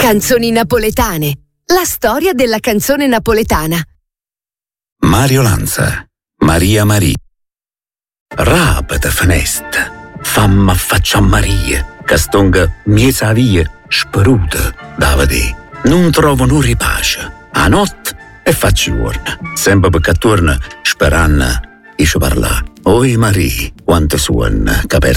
Canzoni napoletane. La storia della canzone napoletana. Mario Lanza, Maria Maria. Rapita fenesta, famma affaccia a Maria, che stonga miesa via, spruta, Davide. Non trovo un ripace, a notte e faccio giorno, sempre perché torna, sperando, e ci parla. Oi Maria, quante suona, che per